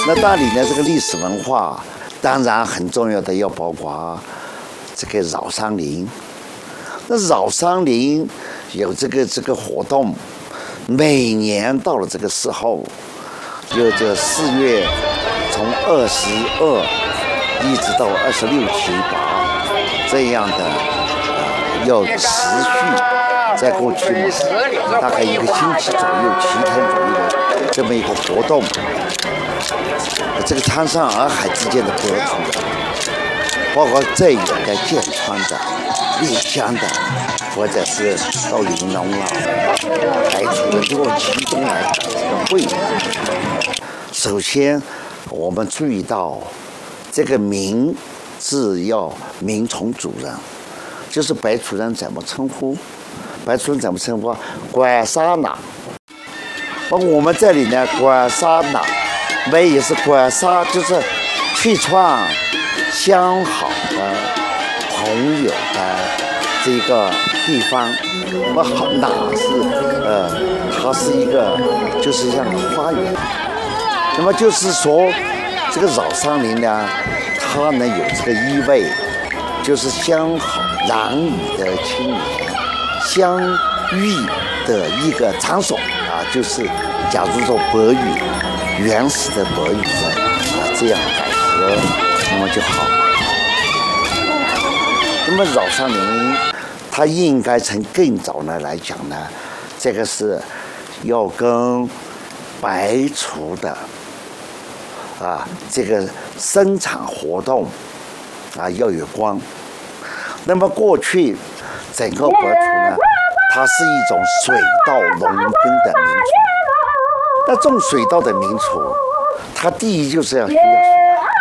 那大理呢，这个历史文化当然很重要的，要包括这个扰桑林。那扰桑林有这个活动，每年到了这个时候，有这4月，从22一直到26、7、8这样的要持续。在过去嘛，大概1个星期左右、7天左右的这么一个活动，这个苍山洱海之间的隔除，包括再远的剑川的、丽江的，或者是到云龙啊、白族的，如果集中来打这个会。首先，我们注意到这个名字要名从主人，就是白族人怎么称呼。白族人怎么称呼？管沙拿。我们这里呢，管沙拿，没也是管沙，就是去创相好的朋友的这个地方。那么好，哪是它是一个就是像花园。那么就是说，这个扰桑林呢，它能有这个意味，就是相好男女的青年。相遇的一个场所啊，就是假如说伯语，原始的伯语的这样改革，那么就好。那么扰桑林，它应该从更早呢来讲呢，这个是要跟白族的这个生产活动要有关。那么过去。整个白族呢，它是一种水稻农耕的民族。那种水稻的民族，它第一就是要需要水。